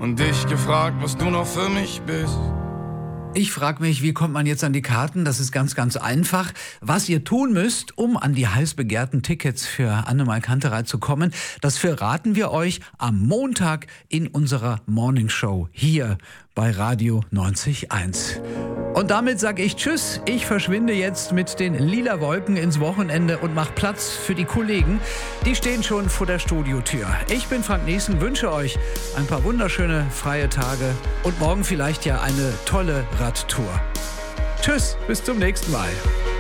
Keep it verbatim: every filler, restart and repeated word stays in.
und dich gefragt, was du noch für mich bist. Ich frage mich, wie kommt man jetzt an die Karten? Das ist ganz, ganz einfach. Was ihr tun müsst, um an die heiß begehrten Tickets für Annemai Kanterei zu kommen, das verraten wir euch am Montag in unserer Morningshow hier bei Radio neunzig Komma eins. Und damit sage ich Tschüss. Ich verschwinde jetzt mit den lila Wolken ins Wochenende und mache Platz für die Kollegen. Die stehen schon vor der Studiotür. Ich bin Frank Niesen, wünsche euch ein paar wunderschöne freie Tage und morgen vielleicht ja eine tolle Radtour. Tschüss, bis zum nächsten Mal.